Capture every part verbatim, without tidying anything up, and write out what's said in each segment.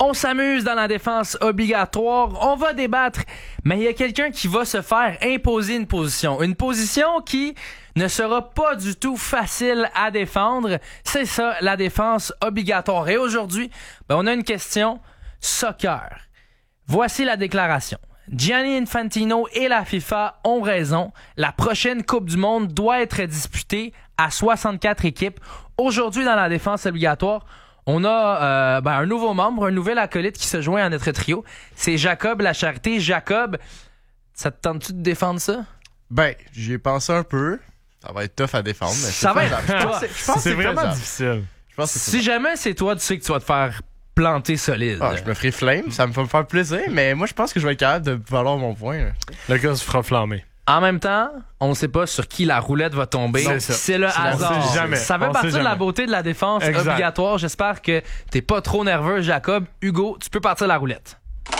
On s'amuse dans la défense obligatoire. On va débattre. Mais il y a quelqu'un qui va se faire imposer une position. Une position qui ne sera pas du tout facile à défendre. C'est ça, la défense obligatoire. Et aujourd'hui, ben, on a une question soccer. Voici la déclaration. Gianni Infantino et la FIFA ont raison. La prochaine Coupe du Monde doit être disputée à soixante-quatre équipes. Aujourd'hui, dans la défense obligatoire, on a euh, ben, un nouveau membre, un nouvel acolyte qui se joint à notre trio. C'est Jacob Lacharité. Jacob, ça te tente-tu de défendre ça? Ben, j'y ai pensé un peu. Ça va être tough à défendre. Mais ça va être Je pense que c'est, c'est vraiment faisable. difficile. Je pense que c'est si jamais c'est toi, tu sais que tu vas te faire planter solide. Ah, je me ferai flame, ça me va me faire plaisir, mais moi je pense que je vais être capable de valoir mon point. Là. Le gars se fera flammer. En même temps, on ne sait pas sur qui la roulette va tomber. C'est ça. C'est le C'est hasard. on sait jamais. Ça fait On partie sait de la jamais. beauté de la défense Exact. obligatoire. J'espère que t'es pas trop nerveux, Jacob. Hugo, tu peux partir la roulette.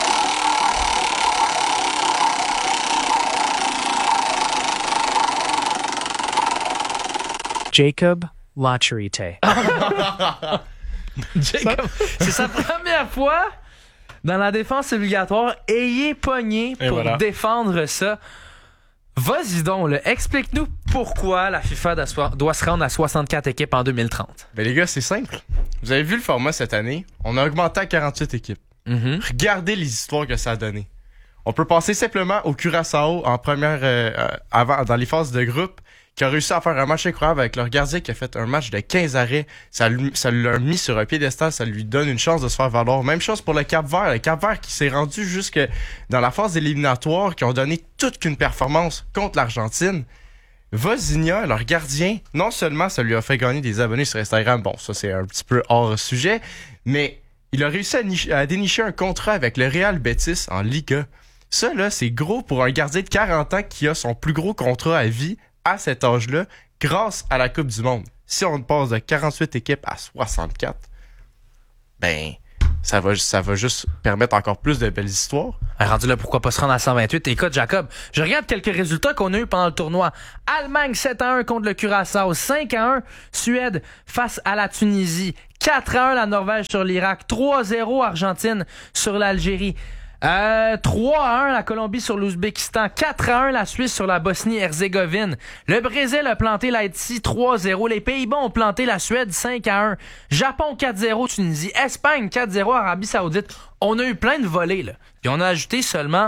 Jacob Lacharite. Jacob, c'est sa première fois dans la défense obligatoire. Ayez pogné Et pour voilà. défendre ça. Vas-y donc, là. Explique-nous pourquoi la FIFA doit se- doit se rendre à soixante-quatre équipes en deux mille trente. Ben les gars, c'est simple. Vous avez vu le format cette année? On a augmenté à quarante-huit équipes. Mm-hmm. Regardez les histoires que ça a donné. On peut penser simplement au Curaçao en première euh, euh, avant dans les phases de groupe qui a réussi à faire un match incroyable avec leur gardien qui a fait un match de quinze arrêts. Ça lui, ça l'a mis sur un piédestal, ça lui donne une chance de se faire valoir. Même chose pour le Cap-Vert. Le Cap-Vert qui s'est rendu jusque dans la phase éliminatoire, qui ont donné toute qu'une performance contre l'Argentine. Vozinha, leur gardien, non seulement ça lui a fait gagner des abonnés sur Instagram, bon, ça c'est un petit peu hors sujet, mais il a réussi à, niche- à dénicher un contrat avec le Real Betis en Liga. Ça, là, c'est gros pour un gardien de quarante ans qui a son plus gros contrat à vie à cet âge-là, grâce à la Coupe du Monde. Si on passe de quarante-huit équipes à soixante-quatre, ben, ça va, ça va juste permettre encore plus de belles histoires. Ah, rendu là, pourquoi pas se rendre à cent vingt-huit? Écoute, Jacob, je regarde quelques résultats qu'on a eu pendant le tournoi. Allemagne sept à un contre le Curaçao, cinq à un Suède face à la Tunisie, quatre à un la Norvège sur l'Irak, trois à zéro Argentine sur l'Algérie, euh, trois à un la Colombie sur l'Ouzbékistan, quatre à un la Suisse sur la Bosnie-Herzégovine. Le Brésil a planté l'Haïti trois à zéro. Les Pays-Bas ont planté la Suède cinq à un. Japon quatre à zéro Tunisie. Espagne quatre à zéro Arabie Saoudite. On a eu plein de volets, là. Puis on a ajouté seulement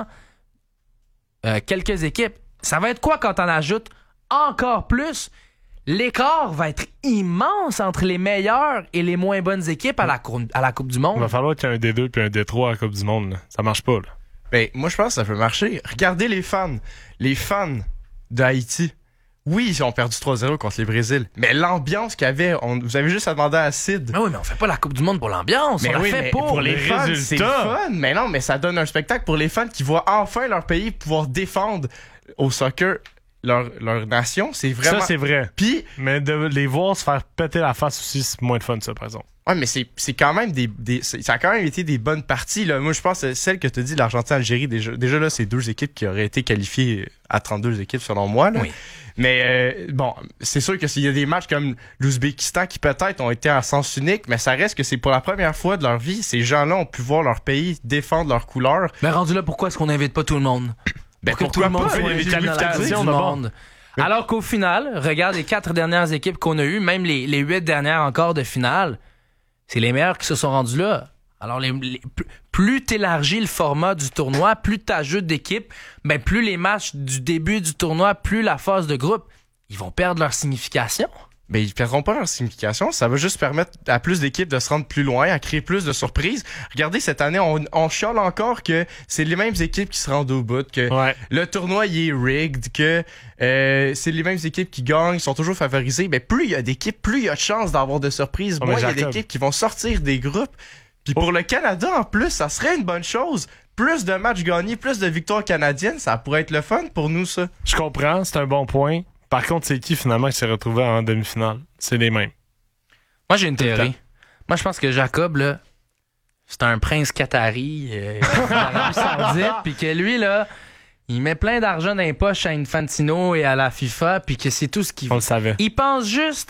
euh, quelques équipes. Ça va être quoi quand on ajoute encore plus? L'écart va être immense entre les meilleures et les moins bonnes équipes à la, cour- à la Coupe du Il va Monde. falloir qu'il y ait un D deux puis un D trois à la Coupe du Monde. Là. Ça marche pas. Là. Ben, moi, je pense que ça peut marcher. Regardez les fans. Les fans d'Haïti. Oui, ils ont perdu trois à zéro contre les Brésil. Mais l'ambiance qu'il y avait, on, vous avez juste à demander à Sid. Mais oui, mais on fait pas la Coupe du Monde pour l'ambiance. Mais on oui, la fait mais pour, pour les les fans, c'est résultats. fun. Mais non, mais ça donne un spectacle pour les fans qui voient enfin leur pays pouvoir défendre au soccer leur, leur nation. C'est vraiment... Ça, c'est vrai. Puis, Mais de les voir se faire péter la face aussi, c'est moins de fun, ça, par exemple. ouais, mais c'est, c'est quand même des, des c'est- ça a quand même été des bonnes parties, là. Moi, je pense que celle que tu dis, l'Argentine-Algérie, déjà, déjà là, c'est deux équipes qui auraient été qualifiées à trente-deux équipes, selon moi, là. Oui. Mais, euh, bon, c'est sûr que s'il y a des matchs comme l'Ouzbékistan qui peut-être ont été à sens unique, mais ça reste que c'est pour la première fois de leur vie, ces gens-là ont pu voir leur pays défendre leurs couleurs. Mais rendu là, pourquoi est-ce qu'on n'invite pas tout le monde? Ben, Pour que tout pourquoi le monde pas? soit Il y a invité des dans la Coupe qualifications du de bon. monde. Alors qu'au final, regarde les quatre dernières équipes qu'on a eues, même les, les huit dernières encore de finale, c'est les meilleurs qui se sont rendus là. Alors, les, les- plus- plus t'élargis le format du tournoi, plus t'ajoutes d'équipes, ben plus les matchs du début du tournoi, plus la phase de groupe, ils vont perdre leur signification. Ben, ils perdront pas leur signification. Ça va juste permettre à plus d'équipes de se rendre plus loin, à créer plus de surprises. Regardez, cette année, on, on chiale encore que c'est les mêmes équipes qui se rendent au bout, que Ouais. le tournoi, il est rigged, que euh, c'est les mêmes équipes qui gagnent, ils sont toujours favorisés. Mais plus il y a d'équipes, plus il y a de chances d'avoir de surprises. Oh, Moins mais il y a Jacob. d'équipes qui vont sortir des groupes. Puis pour le Canada, en plus, ça serait une bonne chose. Plus de matchs gagnés, plus de victoires canadiennes, ça pourrait être le fun pour nous, ça. Je comprends, c'est un bon point. Par contre, c'est qui finalement qui s'est retrouvé en demi-finale? C'est les mêmes. Moi, j'ai une le théorie. temps. Moi, je pense que Jacob, là, c'est un prince qatari euh, d'Arabie Saoudite, puis que lui, là, il met plein d'argent dans les poches à Infantino et à la FIFA, puis que c'est tout ce qu'il On veut. le savait. Il pense juste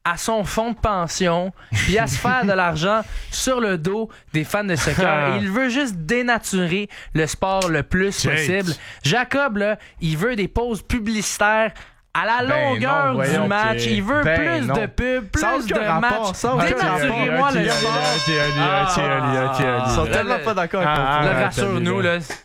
à son fonds de pension puis à se faire de l'argent sur le dos des fans de soccer. Il veut juste dénaturer le sport le plus Jake. possible. Jacob, là, il veut des pauses publicitaires à la Ben longueur non, voyons, du match. ok. Il veut Ben plus non. de pubs, plus Ça a aucun de rapport, matchs. ça a aucun Dénaturez-moi Ok, le ok, sport. ok, ok, ok, ok, ok, Ils sont ok. tellement pas d'accord avec Ah, toi. Là, ah, rassure-nous, là. là.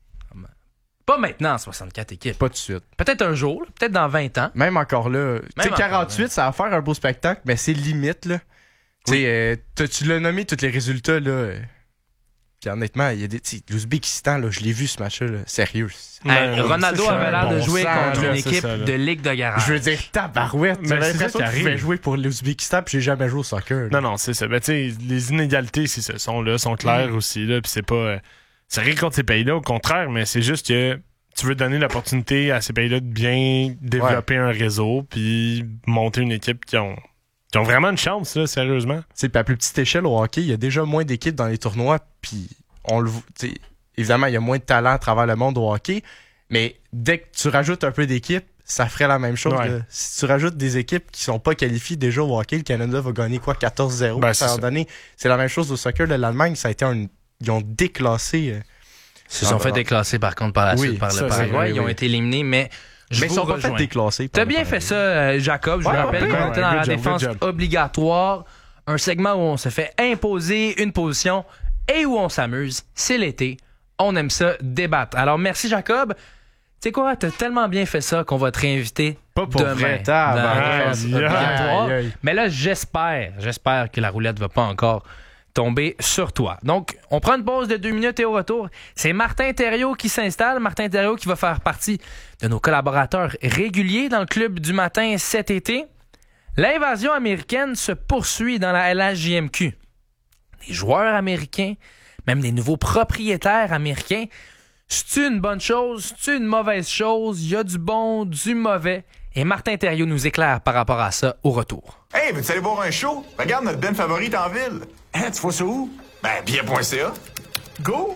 Pas maintenant, soixante-quatre équipes. Pas tout de suite. Peut-être un jour, peut-être dans vingt ans. Même encore là. Tu sais, encore, quarante-huit, ouais. ça va faire un beau spectacle, mais c'est limite, là. Tu sais, euh, t'as- tu l'as nommé, tous les résultats, là. euh, Puis honnêtement, il y a des. tu sais, l'Ouzbékistan, là, je l'ai vu ce match-là, là, sérieux. Hey, Ouais, Ronaldo c'est avait l'air un de bon jouer sang, contre là, une c'est équipe ça, là. de ligue de garage. Je veux dire, tabarouette. Mais J'avais c'est ça l'impression qui que je pouvais arrive. jouer pour l'Ouzbékistan, puis j'ai jamais joué au soccer. là. Non, non, c'est ça. Ben, tu sais, les inégalités, c'est ça, sont là, sont claires aussi, là, puis c'est pas. euh, c'est rien contre ces pays-là, au contraire, mais c'est juste que tu veux donner l'opportunité à ces pays-là de bien développer un réseau, puis monter une équipe qui ont, qui ont vraiment une chance, là, sérieusement. Tu sais, puis à plus petite échelle au hockey, il y a déjà moins d'équipes dans les tournois, puis on le voit. tu sais, Évidemment, il y a moins de talent à travers le monde au hockey, mais dès que tu rajoutes un peu d'équipes, ça ferait la même chose. Ouais. là. Si tu rajoutes des équipes qui sont pas qualifiées déjà au hockey, le Canada va gagner quoi, quatorze zéro. Ben, à un c'est moment ça. donné. C'est la même chose au soccer de l'Allemagne. Ça a été un. Ils ont déclassé. euh, Ils se sont fait déclasser par contre par la Oui, suite par ça, le c'est Paraguay. vrai, Ils ont oui. été éliminés, mais je mais ils vous sont pas rejoins. fait déclasser. par T'as le bien Paraguay. fait ça, euh, Jacob. Je Ouais, vous rappelle ouais, qu'on ouais, était dans good la job, défense good job. obligatoire. Un segment où on se fait imposer une position et où on s'amuse. C'est l'été. On aime ça débattre. Alors, merci, Jacob. Tu sais quoi? T'as tellement bien fait ça qu'on va te réinviter Pas pour demain vrai, dans tabarnak. la défense Aïe, aïe, obligatoire. aïe, aïe. Mais là, j'espère, j'espère que la roulette va pas encore tomber sur toi. Donc, on prend une pause de deux minutes et au retour, c'est Martin Thériault qui s'installe. Martin Thériault qui va faire partie de nos collaborateurs réguliers dans le club du matin cet été. L'invasion américaine se poursuit dans la L H J M Q. Des joueurs américains, même des nouveaux propriétaires américains. C'est une bonne chose, c'est une mauvaise chose, il y a du bon, du mauvais. Et Martin Thériault nous éclaire par rapport à ça au retour. Hey, veux-tu aller voir un show? Regarde notre band favorite en ville. Hein, tu vois ça où? Ben, billet point c a. Go!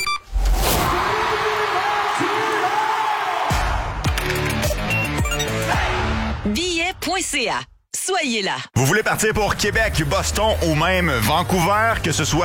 billet point c a. Soyez là. Vous voulez partir pour Québec, Boston ou même Vancouver, que ce soit